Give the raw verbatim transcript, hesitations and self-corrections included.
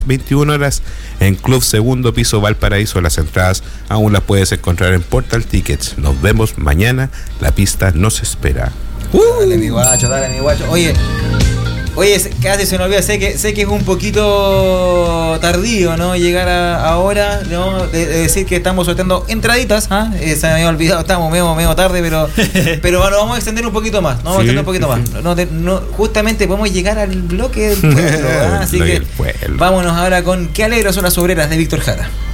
veintiuna horas en Club Segundo Piso Valparaíso. Las entradas aún las puedes encontrar en Portal Tickets. Nos vemos mañana, la pista nos espera. Uh. Dale mi guacho, dale mi guacho. Oye, oye, casi se me olvida, sé que, sé que es un poquito tardío, ¿no? Llegar a, ahora, ¿no? De, de decir que estamos sorteando entraditas, ¿ah? Eh, se me había olvidado, estamos medio, medio tarde, pero pero bueno, vamos a extender un poquito más, ¿no? Vamos sí, a extender un poquito sí, más. No, de, no, justamente podemos llegar al bloque del pueblo, ¿ah? Así que vámonos ahora con Qué alegres son las obreras de Víctor Jara.